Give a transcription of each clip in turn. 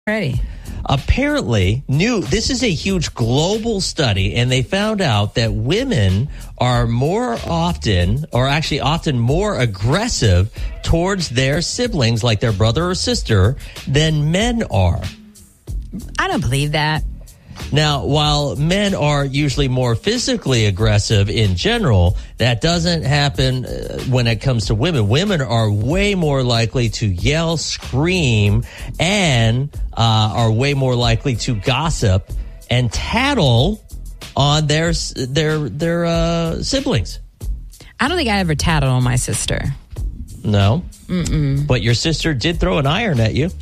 Ready. Apparently, this is a huge global study, and they found out that women are more often, or actually often more aggressive towards their siblings, like their brother or sister, than men are. I don't believe that. Now, while men are usually more physically aggressive in general, that doesn't happen when it comes to women. Women are way more likely to yell, scream, and are way more likely to gossip and tattle on their siblings. I don't think I ever tattled on my sister. No? Mm-mm. But your sister did throw an iron at you.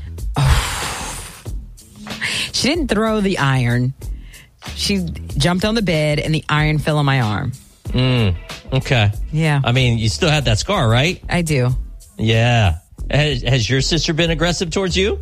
She didn't throw the iron. She jumped on the bed and the iron fell on my arm. Okay. Yeah. I mean, you still have that scar, right? I do. Yeah. Has your sister been aggressive towards you?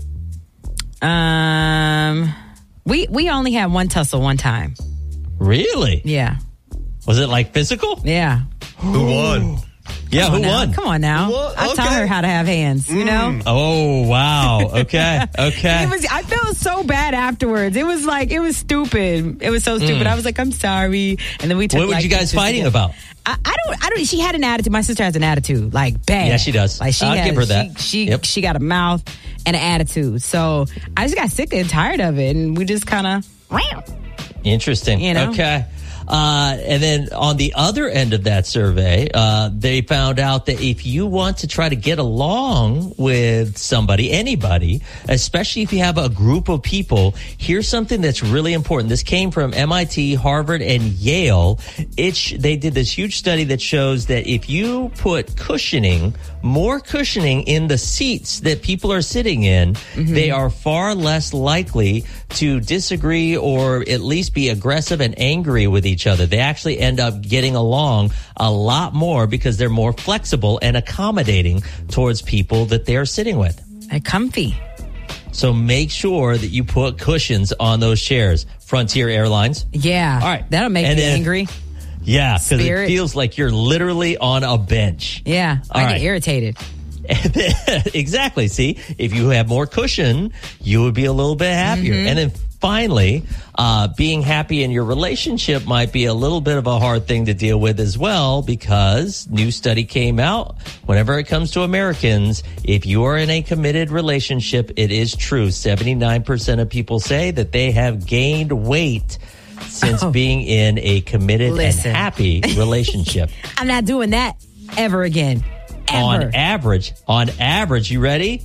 We only had one tussle one time. Really? Yeah. Was it like physical? Yeah. Who won? Yeah, who won? Come on now. I taught her how to have hands, you know? Oh, wow. Okay. I felt so bad afterwards. It was stupid. It was so stupid. I was like, I'm sorry. And then we took What were you guys fighting about? I don't, she had an attitude. My sister has an attitude, like bad. Yeah, she does. Like I'll give her that. She got a mouth and an attitude. So I just got sick and tired of it. And we just kind of, interesting. You know? Okay. And then on the other end of that survey, they found out that if you want to try to get along with somebody, anybody, especially if you have a group of people, here's something that's really important. This came from MIT, Harvard, and Yale. They did this huge study that shows that if you put more cushioning in the seats that people are sitting in, they are far less likely to disagree or at least be aggressive and angry with each other. They actually end up getting along a lot more because they're more flexible and accommodating towards people that they're sitting with. They're comfy. So make sure that you put cushions on those chairs. Frontier Airlines. Yeah. All right. That'll make me angry. Yeah, because it feels like you're literally on a bench. Yeah. I get irritated. Exactly. See, if you have more cushion, you would be a little bit happier. And then finally, being happy in your relationship might be a little bit of a hard thing to deal with as well, because new study came out. Whenever it comes to Americans, if you are in a committed relationship, it is true. 79% of people say that they have gained weight since being in a committed and happy relationship. I'm not doing that ever again. Ever. On average, you ready?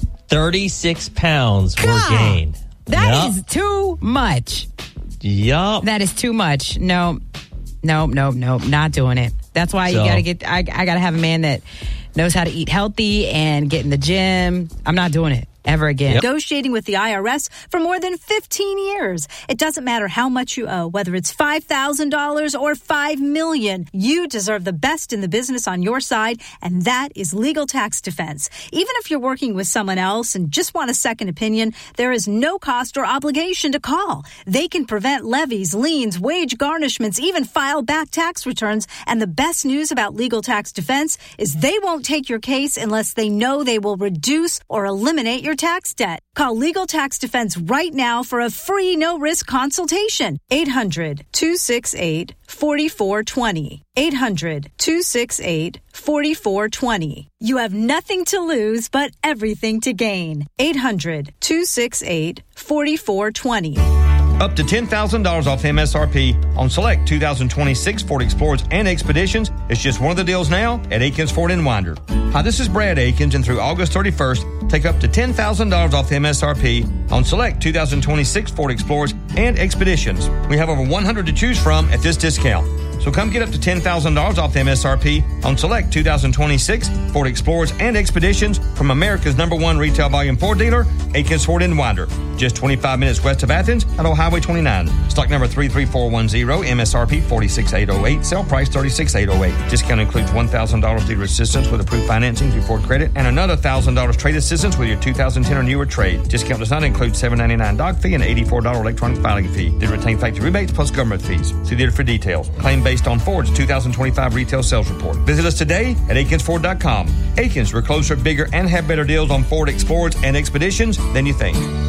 36 pounds were gained. That is too much. Yup. That is too much. No, not doing it. That's why I gotta have a man that knows how to eat healthy and get in the gym. I'm not doing it ever again. Negotiating with the IRS for more than 15 years. It doesn't matter how much you owe, whether it's $5,000 or $5 million. You deserve the best in the business on your side, and that is Legal Tax Defense. Even if you're working with someone else and just want a second opinion, there is no cost or obligation to call. They can prevent levies, liens, wage garnishments, even file back tax returns. And the best news about Legal Tax Defense is they won't take your case unless they know they will reduce or eliminate your tax debt. Call Legal Tax Defense right now for a free no-risk consultation. 800-268-4420. 800-268-4420. You have nothing to lose but everything to gain. 800-268-4420. Up to $10,000 off MSRP on select 2026 Ford Explorers and Expeditions. It's just one of the deals now at Akins Ford in Winder. Hi, this is Brad Akins, and through August 31st, take up to $10,000 off MSRP on select 2026 Ford Explorers and Expeditions. We have over 100 to choose from at this discount. So come get up to $10,000 off MSRP on select 2026 Ford Explorers and Expeditions from America's #1 retail volume Ford dealer, Akins Ford in Winder. Just 25 minutes west of Athens at Old Highway 29. Stock number 33410, MSRP 46808, sale price 36808. Discount includes $1,000 dealer assistance with approved financing through Ford Credit and another $1,000 trade assistance with your 2010 or newer trade. Discount does not include $7.99 doc fee and $84 electronic filing fee. Did retain factory rebates plus government fees. See dealer for details. Claim based on Ford's 2025 retail sales report. Visit us today at AkinsFord.com. Akins, we're closer, bigger, and have better deals on Ford Explorers and Expeditions than you think.